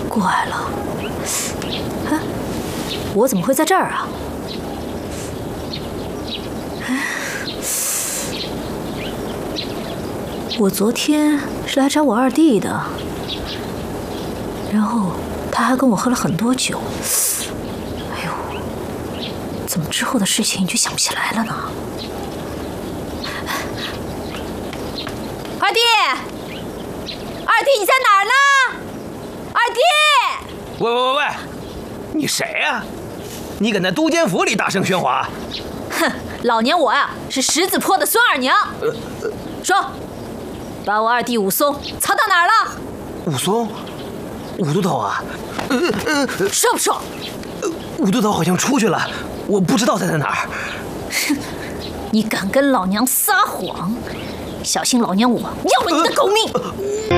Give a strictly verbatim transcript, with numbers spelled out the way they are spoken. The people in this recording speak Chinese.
怪了，哎，我怎么会在这儿啊？我昨天是来找我二弟的，然后他还跟我喝了很多酒。哎呦，怎么之后的事情就想不起来了呢？二弟，二弟你在哪儿呢？二弟！ 喂喂喂喂，你谁呀、啊？你搁那都监府里大声喧哗？ 哼，老娘我啊是十字坡的孙二娘。呃呃、说。把我二弟武松藏到哪儿了？ 武松，武都头啊，呃呃，说不说？ 呃，武都头好像出去了，我不知道他在哪儿。 哼，你敢跟老娘撒谎，小心老娘我要了你的狗命！